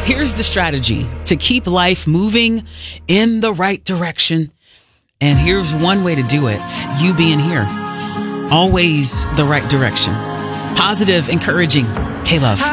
Here's the strategy to keep life moving in the right direction. And here's one way to do it. You being here. Always the right direction. Positive, encouraging. K-Love.